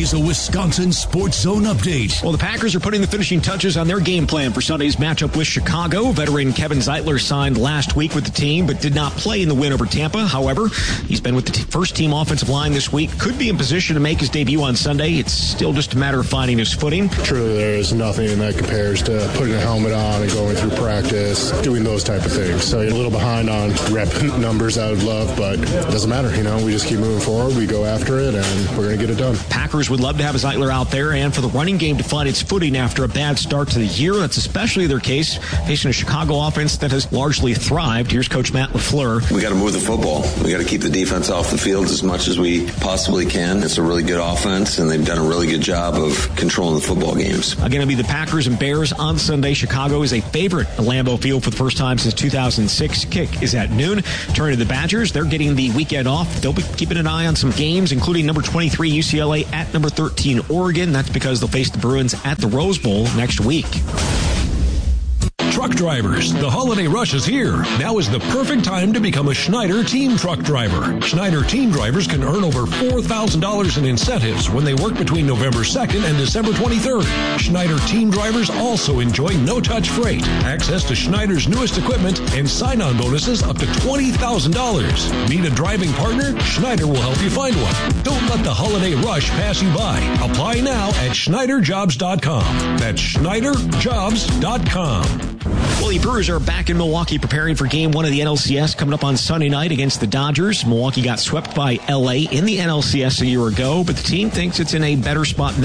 is a Wisconsin Sports Zone update. Well, the Packers are putting the finishing touches on their game plan for Sunday's matchup with Chicago. Veteran Kevin Zeitler signed last week with the team, but did not play in the win over Tampa. However, he's been with the first-team offensive line this week. Could be in position to make his debut on Sunday. It's still just a matter of finding his footing. Truly, there is nothing that compares to putting a helmet on and going through practice, doing those type of things. So you're a little behind on rep numbers I would love, but it doesn't matter. We just keep moving forward. We go after it, and we're going to get it done. Packers would love to have Zeitler out there and for the running game to find its footing after a bad start to the year. That's especially their case facing a Chicago offense that has largely thrived. Here's Coach Matt LaFleur. We got to move the football. We got to keep the defense off the field as much as we possibly can. It's a really good offense, and they've done a really good job of controlling the football games. Again, it'll be the Packers and Bears on Sunday. Chicago is a favorite at Lambeau Field for the first time since 2006. Kick is at noon. Turn to the Badgers. They're getting the weekend off. They'll be keeping an eye on some games, including number 23 UCLA at number 13 Oregon. That's because they'll face the Bruins at the Rose Bowl next week. Truck drivers, the holiday rush is here. Now is the perfect time to become a Schneider Team Truck Driver. Schneider Team Drivers can earn over $4,000 in incentives when they work between November 2nd and December 23rd. Schneider Team Drivers also enjoy no-touch freight, access to Schneider's newest equipment, and sign-on bonuses up to $20,000. Need a driving partner? Schneider will help you find one. Don't let the holiday rush pass you by. Apply now at SchneiderJobs.com. That's SchneiderJobs.com. Well, the Brewers are back in Milwaukee preparing for Game 1 of the NLCS coming up on Sunday night against the Dodgers. Milwaukee got swept by L.A. in the NLCS a year ago, but the team thinks it's in a better spot